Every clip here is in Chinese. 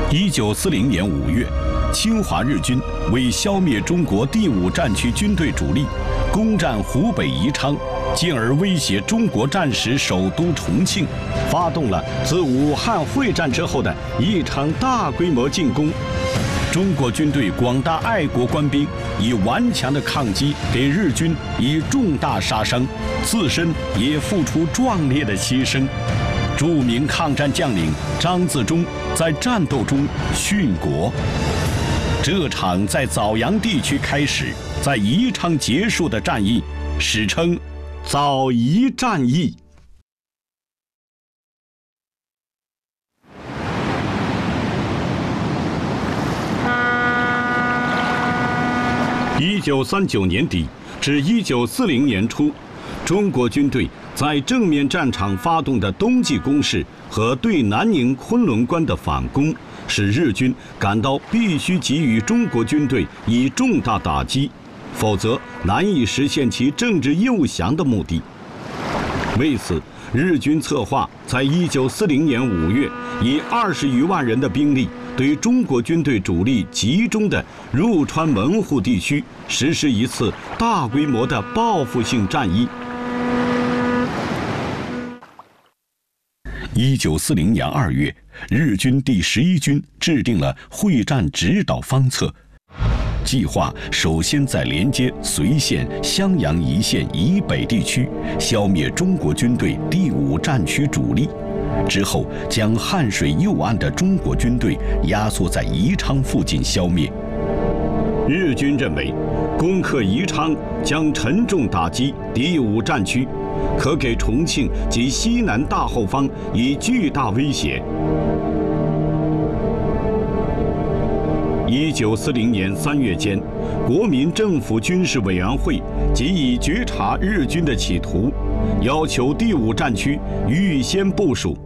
1940年5月，侵华日军为消灭中国第5战区军队主力，攻占湖北宜昌，进而威胁中国战时首都重庆，发动了自武汉会战之后的一场大规模进攻。中国军队广大爱国官兵以顽强的抗击，给日军以重大杀伤，自身也付出壮烈的牺牲。著名抗战将领张自忠在战斗中殉国。这场在枣阳地区开始，在宜昌结束的战役，史称枣宜战役。1939年底至1940年初，中国军队在正面战场发动的冬季攻势和对南宁、昆仑关的反攻，使日军感到必须给予中国军队以重大打击，否则难以实现其政治诱降的目的。为此，日军策划在1940年5月，以20余万人的兵力，对中国军队主力集中的入川门户地区实施一次大规模的报复性战役。1940年2月，日军第11军制定了会战指导方策，计划首先在连接随县、襄阳一线以北地区消灭中国军队第5战区主力，之后将汉水右岸的中国军队压缩在宜昌附近消灭。日军认为，攻克宜昌将沉重打击第5战区，可给重庆及西南大后方以巨大威胁。1940年3月间，国民政府军事委员会即已觉察日军的企图，要求第5战区预先部署。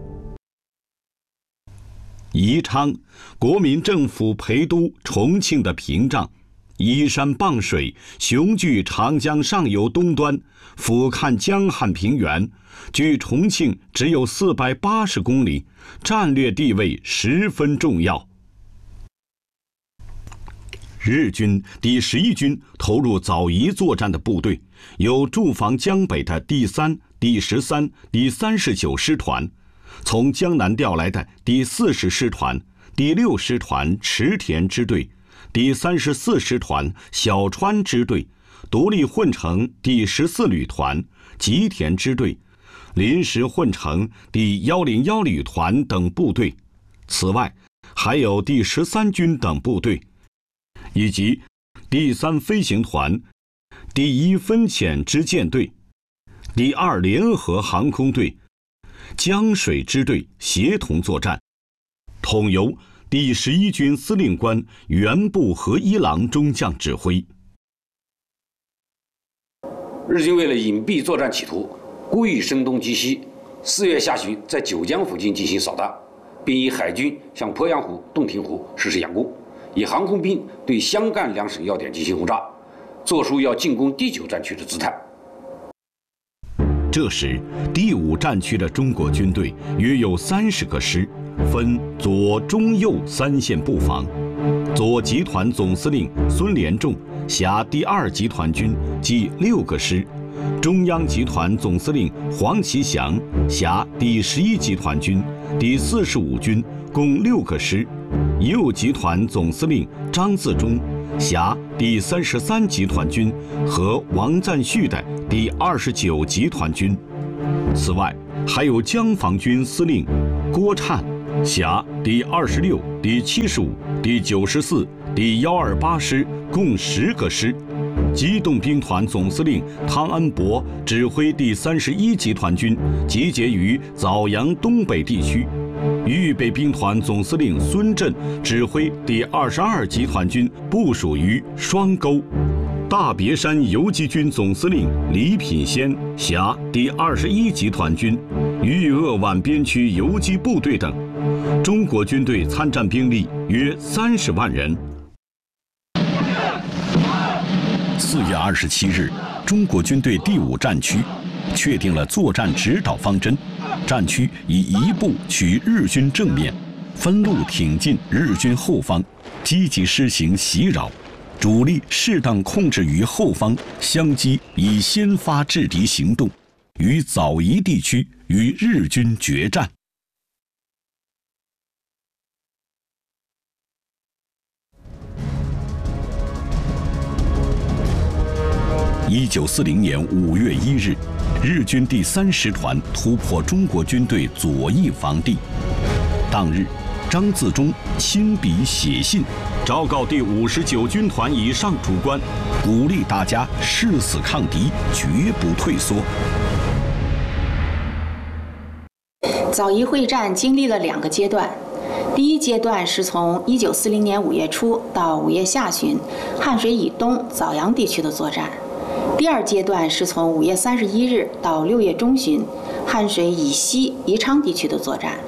宜昌，国民政府陪都重庆的屏障，依山傍水，雄踞长江上游东端，俯瞰江汉平原，距重庆只有480公里，战略地位十分重要。日军第11军投入枣宜作战的部队有驻防江北的第3、第13、第39师团，从江南调来的第40师团、第6师团池田支队、第34师团小川支队、独立混成第14旅团、吉田支队、临时混成第101旅团等部队，此外还有第13军等部队，以及第3飞行团、第1分遣支舰队、第2联合航空队、江水支队协同作战，统由第11军司令官原部和一郎中将指挥。 日军为了隐蔽作战企图，故意声东击西，4月下旬在九江附近进行扫荡，并以海军向鄱阳湖、洞庭湖实施佯攻，以航空兵对湘赣2省要点进行轰炸，做出要进攻第9战区的姿态。 这时，第5战区的中国军队约有30个师，分左、中、右3线布防。左集团总司令孙连仲辖第2集团军，计6个师；中央集团总司令黄其祥辖第11集团军、第45军，共6个师；右集团总司令张自忠辖第33集团军和王赞煦的第29集团军。此外，还有江防军司令郭灿辖第26、第75、第94、第128师，共10个师；机动兵团总司令汤恩伯指挥第31集团军集结于枣阳东北地区；预备兵团总司令孙震指挥第22集团军部署于双沟。大别山游击军总司令李品仙辖第21集团军、豫鄂皖边区游击部队等。中国军队参战兵力约30万人。4月27日，中国军队第5战区确定了作战指导方针，战区以一部取日军正面， 分路挺进日军后方，积极施行袭扰，主力适当控制于后方，相机以先发制敌行动，于枣宜地区与日军决战。1940年5月1日，日军第3师团突破中国军队左翼防地。当日，张自忠亲笔写信，昭告第59军团以上主官，鼓励大家誓死抗敌，绝不退缩。 枣宜会战经历了2个阶段。第一阶段是从1940年5月初到5月下旬，汉水以东枣阳地区的作战。第二阶段是从5月31日到6月中旬，汉水以西宜昌地区的作战。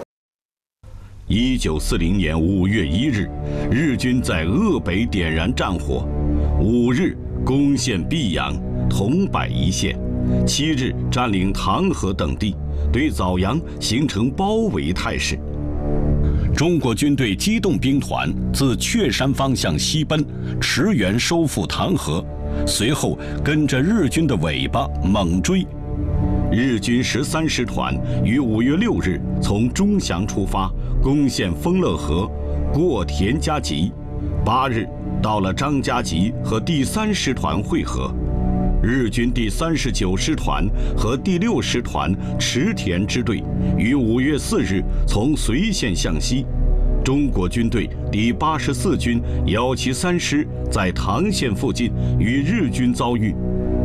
1940年5月1日，日军在鄂北点燃战火，5日攻陷毕阳、桐柏一线，7日占领唐河等地，对枣阳形成包围态势。中国军队机动兵团自确山方向西奔，驰援收复唐河，随后跟着日军的尾巴猛追。日军13师团于5月6日从钟祥出发，攻陷丰乐河，过田家集，8日到了张家集和第3师团会合。日军第39师团和第6师团池田支队于5月4日从随县向西，中国军队第84军173师在唐县附近与日军遭遇。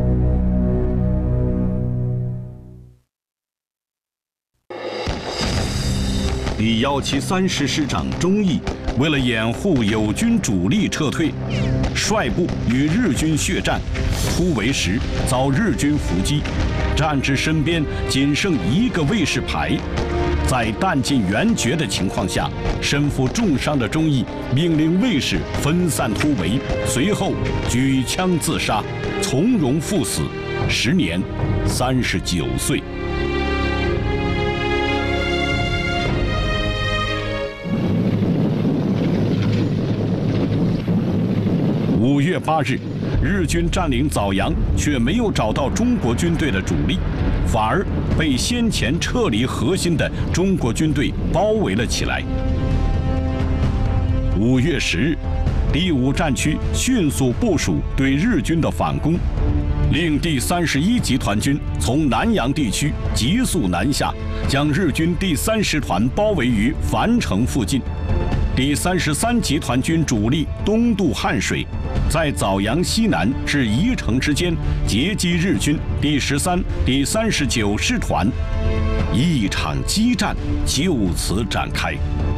第173师师长钟毅为了掩护友军主力撤退，率部与日军血战，突围时遭日军伏击，战至身边仅剩1个卫士排。在弹尽援绝的情况下，身负重伤的钟毅命令卫士分散突围，随后举枪自杀，从容赴死，时年39岁。5月8日，日军占领枣阳，却没有找到中国军队的主力，反而被先前撤离核心的中国军队包围了起来。5月10日，第5战区迅速部署对日军的反攻，令第31集团军从南阳地区急速南下，将日军第3师团包围于樊城附近。第33集团军主力东渡汉水，在枣阳西南至宜城之间截击日军第13、第39师团，一场激战就此展开。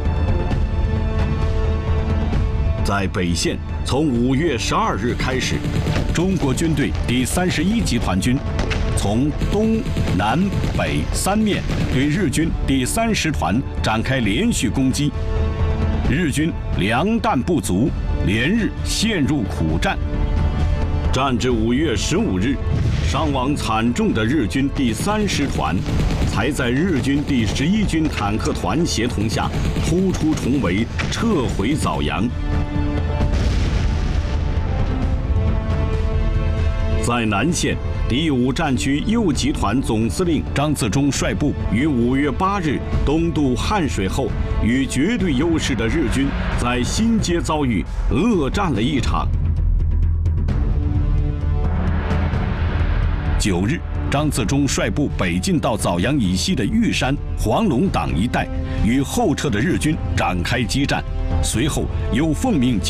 在北线，从5月12日开始，中国军队第31集团军从东南北3面对日军第3师团展开连续攻击。日军粮弹不足，连日陷入苦战。战至5月15日，伤亡惨重的日军第3师团，才在日军第11军坦克团协同下突出重围，撤回枣阳。在南线，第5战区右集团总司令张自忠率部于5月8日东渡汉水后，与绝对优势的日军在新街遭遇，恶战了一场。9日，张自忠率部北进到枣阳以西的玉山、黄龙党一带，与后撤的日军展开激战，随后又奉命